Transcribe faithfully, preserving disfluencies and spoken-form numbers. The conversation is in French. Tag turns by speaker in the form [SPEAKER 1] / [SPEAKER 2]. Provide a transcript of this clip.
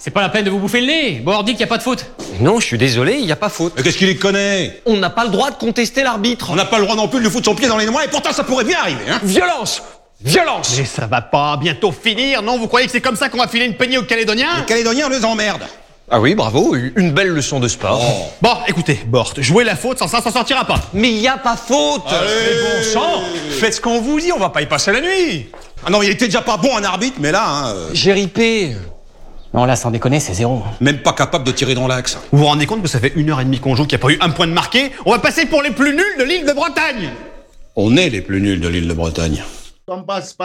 [SPEAKER 1] C'est pas la peine de vous bouffer le nez. Bon, dit qu'il n'y a pas de faute.
[SPEAKER 2] Non, je suis désolé, il n'y a pas faute.
[SPEAKER 3] Mais qu'est-ce qu'il y connaît?
[SPEAKER 2] On n'a pas le droit de contester l'arbitre.
[SPEAKER 3] On n'a pas le droit non plus de lui foutre son pied dans les noix, et pourtant ça pourrait bien arriver, hein.
[SPEAKER 2] Violence! Violence!
[SPEAKER 4] Mais ça va pas bientôt finir, non? Vous croyez que c'est comme ça qu'on va filer une peignée aux Calédoniens?
[SPEAKER 3] Les Calédoniens, on les emmerde.
[SPEAKER 2] Ah oui, bravo, une belle leçon de sport.
[SPEAKER 3] Oh.
[SPEAKER 4] Bon, écoutez, Bort, jouez la faute, sans ça, ça s'en sortira pas.
[SPEAKER 2] Mais il n'y a pas faute.
[SPEAKER 3] Allez.
[SPEAKER 5] Bon sang, faites ce qu'on vous dit, on va pas y passer la nuit.
[SPEAKER 3] Ah non, il était déjà pas bon un arbitre, mais là, hein, euh,
[SPEAKER 2] J'ai ripé.
[SPEAKER 1] Non, là, sans déconner, c'est zéro.
[SPEAKER 3] même pas capable de tirer dans l'axe.
[SPEAKER 4] Vous vous rendez compte que ça fait une heure et demie qu'on joue, qu'il n'y a pas eu un point de marqué? On va passer pour les plus nuls de l'île de Bretagne.
[SPEAKER 3] On est les plus nuls de l'île de Bretagne.